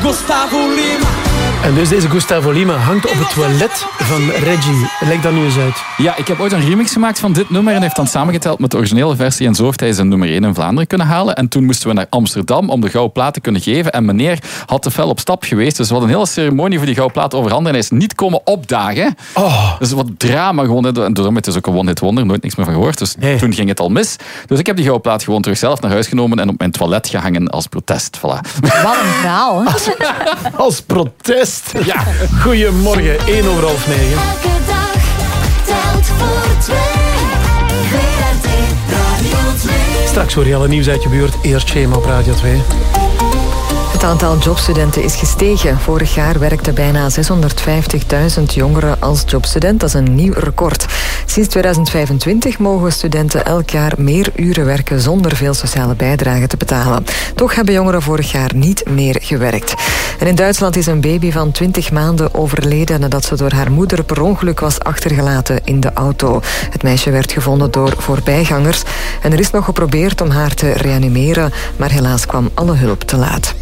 Gustavo Lima. En dus deze Gustavo Lima hangt op het toilet van Reggie. Leg dat nu eens uit. Ja, ik heb ooit een remix gemaakt van dit nummer en heeft dan samengeteld met de originele versie. En zo heeft hij zijn nummer 1 in Vlaanderen kunnen halen. En toen moesten we naar Amsterdam om de gouden plaat te kunnen geven. En meneer had te fel op stap geweest. Dus we hadden een hele ceremonie voor die gouden plaat overhandigen. En hij is niet komen opdagen. Oh. Dus wat drama gewoon. En daarom het is ook een one-hit wonder. Nooit niks meer van gehoord. Dus toen ging het al mis. Dus ik heb die gouden plaat gewoon terug zelf naar huis genomen en op mijn toilet gehangen als protest. Voilà. Wat een verhaal. Als protest. Ja. Goedemorgen, 1:09. Elke dag telt voor 2. VRT Radio 2. Straks hoor je alle nieuws uit je buurt. Eerst Schema op Radio 2. Het aantal jobstudenten is gestegen. Vorig jaar werkten bijna 650.000 jongeren als jobstudent. Dat is een nieuw record. Sinds 2025 mogen studenten elk jaar meer uren werken zonder veel sociale bijdrage te betalen. Toch hebben jongeren vorig jaar niet meer gewerkt. En in Duitsland is een baby van 20 maanden overleden nadat ze door haar moeder per ongeluk was achtergelaten in de auto. Het meisje werd gevonden door voorbijgangers en er is nog geprobeerd om haar te reanimeren, maar helaas kwam alle hulp te laat.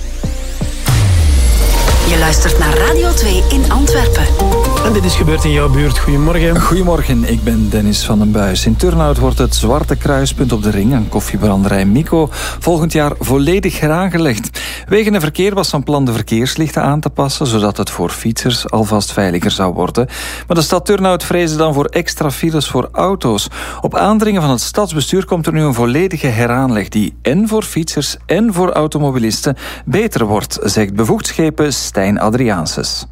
Je luistert naar Radio 2 in Antwerpen. En dit is gebeurd in jouw buurt. Goedemorgen. Goedemorgen, ik ben Dennis van den Buis. In Turnhout wordt het Zwarte Kruispunt op de Ring aan koffiebranderij Mico volgend jaar volledig heraangelegd. Wegen en Verkeer was van plan de verkeerslichten aan te passen, zodat het voor fietsers alvast veiliger zou worden. Maar de stad Turnhout vreesde dan voor extra files voor auto's. Op aandringen van het stadsbestuur komt er nu een volledige heraanleg die en voor fietsers en voor automobilisten beter wordt, zegt bevoegd schepen Stijn Adriaanses.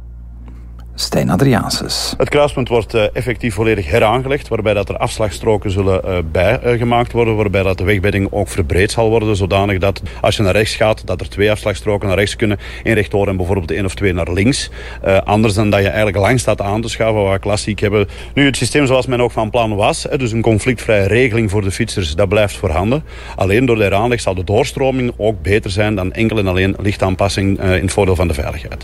Het kruispunt wordt effectief volledig heraangelegd, waarbij dat er afslagstroken zullen bijgemaakt worden, waarbij dat de wegbedding ook verbreed zal worden, zodanig dat als je naar rechts gaat, dat er 2 afslagstroken naar rechts kunnen, 1 rechtdoor en bijvoorbeeld 1 of 2 naar links. Anders dan dat je eigenlijk lang staat aan te schuiven, wat we klassiek hebben. Nu, het systeem zoals men ook van plan was, dus een conflictvrije regeling voor de fietsers, dat blijft voorhanden. Alleen door de heraanleg zal de doorstroming ook beter zijn dan enkel en alleen lichtaanpassing in het voordeel van de veiligheid.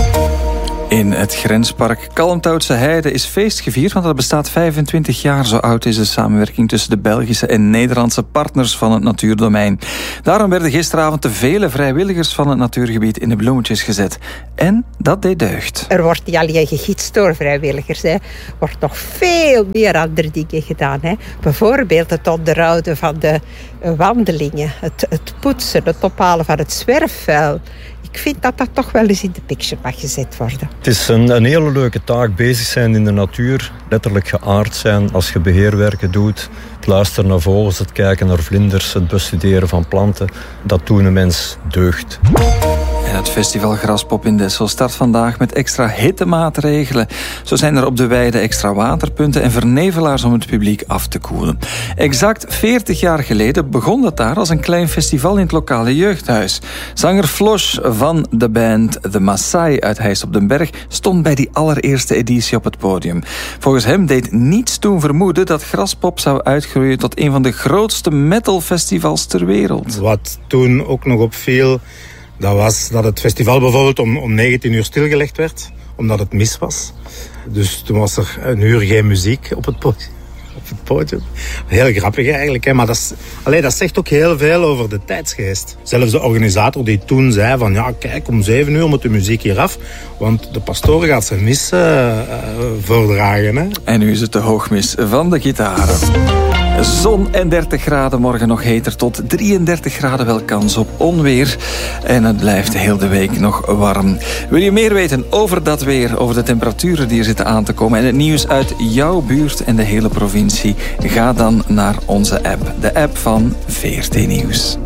In het grenspark Kalmthoutse Heide is feest gevierd, want dat bestaat 25 jaar. Zo oud is de samenwerking tussen de Belgische en Nederlandse partners van het natuurdomein. Daarom werden gisteravond te vele vrijwilligers van het natuurgebied in de bloemetjes gezet. En dat deed deugd. Er wordt niet alleen gegidst door vrijwilligers. Er wordt nog veel meer andere dingen gedaan. Bijvoorbeeld het onderhouden van de wandelingen. Het poetsen, het ophalen van het zwerfvuil. Ik vind dat dat toch wel eens in de picture mag gezet worden. Het is een hele leuke taak, bezig zijn in de natuur, letterlijk geaard zijn als je beheerwerken doet. Het luisteren naar vogels, het kijken naar vlinders, het bestuderen van planten. Dat doen een mens deugd. En het festival Graspop in Dessel start vandaag met extra hittemaatregelen. Zo zijn er op de weide extra waterpunten en vernevelaars om het publiek af te koelen. Exact 40 jaar geleden begon dat daar als een klein festival in het lokale jeugdhuis. Zanger Flosh van de band The Maasai uit Heist op den Berg stond bij die allereerste editie op het podium. Volgens hem deed niets toen vermoeden dat Graspop zou uitgroeien tot een van de grootste metalfestivals ter wereld. Wat toen ook nog opviel, dat was dat het festival bijvoorbeeld om 19 uur stilgelegd werd, omdat het mis was. Dus toen was er 1 uur geen muziek op het podium. Heel grappig eigenlijk, hè? Maar dat zegt ook heel veel over de tijdsgeest. Zelfs de organisator die toen zei van ja, kijk, om 7 uur moet de muziek hier af, want de pastoor gaat zijn mis voordragen. Hè? En nu is het de hoogmis van de gitaren. Zon en 30 graden, morgen nog heter tot 33 graden, wel kans op onweer. En het blijft heel de week nog warm. Wil je meer weten over dat weer, over de temperaturen die er zitten aan te komen en het nieuws uit jouw buurt en de hele provincie? Ga dan naar onze app, de app van VRT Nieuws.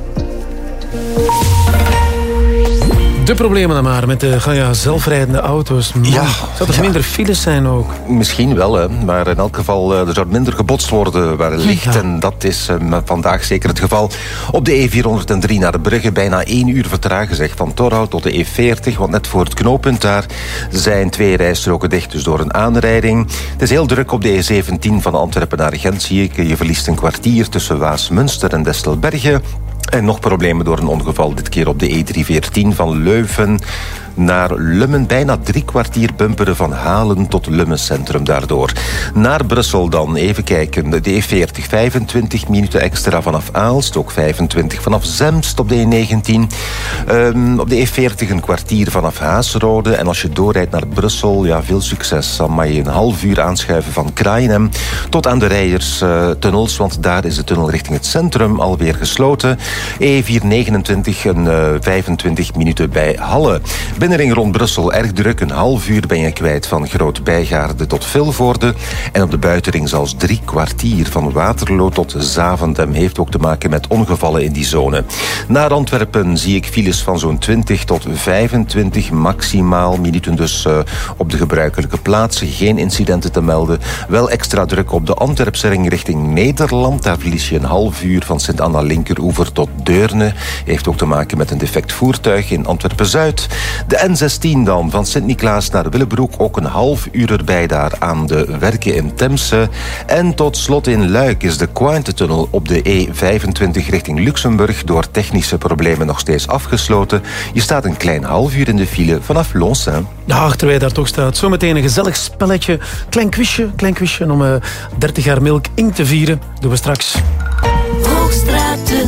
De problemen dan maar met de zelfrijdende auto's. Man, ja, zou er minder files zijn ook? Misschien wel, hè. Maar in elk geval er zou minder gebotst worden waar het ligt. Ja. En dat is vandaag zeker het geval. Op de E403 naar de Brugge bijna 1 uur vertragen, zeg, van Torhout tot de E40. Want net voor het knooppunt daar zijn 2 rijstroken dicht, dus door een aanrijding. Het is heel druk op de E17 van Antwerpen naar Gent, zie ik. Je verliest een kwartier tussen Waasmunster en Destelbergen. En nog problemen door een ongeval, dit keer op de E314 van Leuven naar Lummen. Bijna 3 kwartier bumperen van Halen tot Lummen Centrum daardoor. Naar Brussel dan, even kijken. De E40, 25 minuten extra vanaf Aalst, ook 25 vanaf Zemst op de E19. Op de E40 een kwartier vanaf Haasrode. En als je doorrijdt naar Brussel, ja, veel succes. Dan mag je een half uur aanschuiven van Kraaienhem tot aan de Rijers-tunnels, want daar is de tunnel richting het centrum alweer gesloten. E429 een 25 minuten bij Halle. Binnenring rond Brussel erg druk. Een half uur ben je kwijt van Groot-Bijgaarde tot Vilvoorde. En op de buitenring zelfs 3 kwartier van Waterloo tot Zaventem. Heeft ook te maken met ongevallen in die zone. Naar Antwerpen zie ik files van zo'n 20 tot 25 maximaal minuten. Dus op de gebruikelijke plaatsen. Geen incidenten te melden. Wel extra druk op de Antwerpse ring richting Nederland. Daar verlies je een half uur van Sint-Anna Linkeroever tot Deurne. Heeft ook te maken met een defect voertuig in Antwerpen-Zuid. De N16 dan, van Sint-Niklaas naar Willebroek. Ook een half uur erbij daar aan de werken in Temse. En tot slot in Luik is de Cointe-tunnel op de E25 richting Luxemburg door technische problemen nog steeds afgesloten. Je staat een klein half uur in de file vanaf Lonsin. Ja, achter wij daar toch staat. Zometeen een gezellig spelletje. Klein quizje om 30 jaar Milk Inc. te vieren. Doen we straks. Hoogstraten.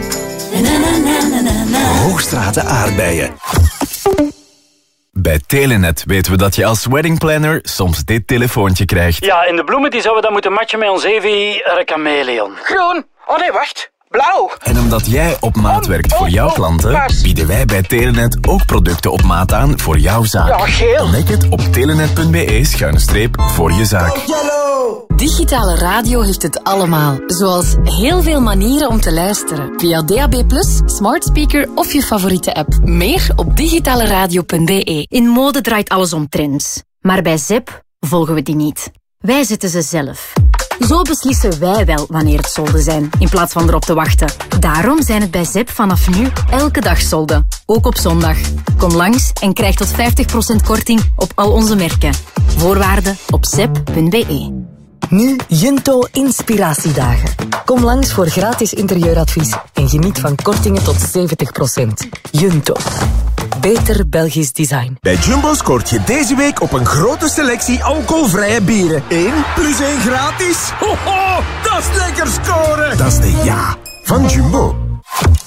Hoogstraten aardbeien. Bij Telenet weten we dat je als weddingplanner soms dit telefoontje krijgt. Ja, in de bloemen die zouden we dan moeten matchen met ons Evi Chameleon. Groen. Oh nee, wacht. Blauw. En omdat jij op maat werkt voor jouw klanten, bieden wij bij Telenet ook producten op maat aan voor jouw zaak. Ja, geel. Ontdek het op telenet.be/voor je zaak. Digitale radio heeft het allemaal. Zoals heel veel manieren om te luisteren. Via DAB+, smart speaker of je favoriete app. Meer op digitaleradio.be. In mode draait alles om trends. Maar bij ZEP volgen we die niet. Wij zetten ze zelf. Zo beslissen wij wel wanneer het solden zijn, in plaats van erop te wachten. Daarom zijn het bij ZEP vanaf nu elke dag solden. Ook op zondag. Kom langs en krijg tot 50% korting op al onze merken. Voorwaarden op zep.be. Nu Junto Inspiratiedagen. Kom langs voor gratis interieuradvies en geniet van kortingen tot 70%. Junto. Beter Belgisch design. Bij Jumbo scoort je deze week op een grote selectie alcoholvrije bieren. 1 + 1 gratis. Ho, ho, dat is lekker scoren. Dat is de ja van Jumbo.